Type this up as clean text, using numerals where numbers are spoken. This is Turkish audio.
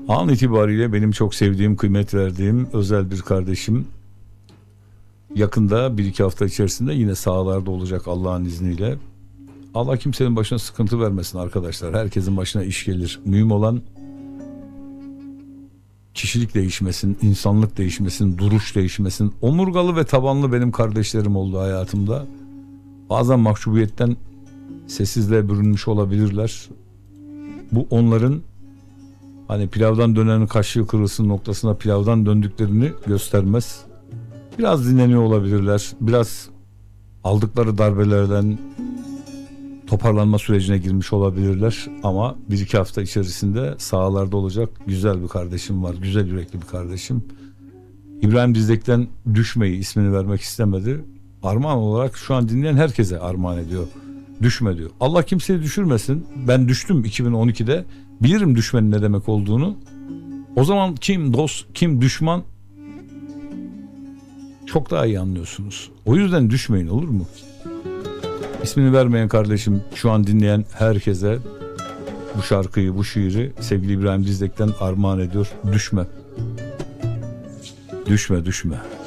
An itibariyle benim çok sevdiğim, kıymet verdiğim özel bir kardeşim yakında bir iki hafta içerisinde yine sahalarda olacak Allah'ın izniyle. Allah kimsenin başına sıkıntı vermesin arkadaşlar. Herkesin başına iş gelir. Mühim olan kişilik değişmesin, insanlık değişmesin, duruş değişmesin. Omurgalı ve tabanlı benim kardeşlerim oldu hayatımda. Bazen mahcubiyetten sessizliğe bürünmüş olabilirler. Bu onların hani pilavdan dönenin kaşığı kırılsın noktasına pilavdan döndüklerini göstermez. Biraz dinleniyor olabilirler. Biraz aldıkları darbelerden toparlanma sürecine girmiş olabilirler. Ama bir iki hafta içerisinde sahalarda olacak güzel bir kardeşim var. Güzel yürekli bir kardeşim. İbrahim Dizdek'ten Düşme'yi ismini vermek istemedi. Armağan olarak şu an dinleyen herkese armağan ediyor. Düşme diyor. Allah kimseyi düşürmesin. Ben düştüm 2012'de. Bilirim düşmenin ne demek olduğunu. O zaman kim dost, kim düşman çok daha iyi anlıyorsunuz. O yüzden düşmeyin, olur mu? İsmini vermeyen kardeşim, şu an dinleyen herkese bu şarkıyı, bu şiiri sevgili İbrahim Dizdek'ten armağan ediyor. Düşme. Düşme, düşme.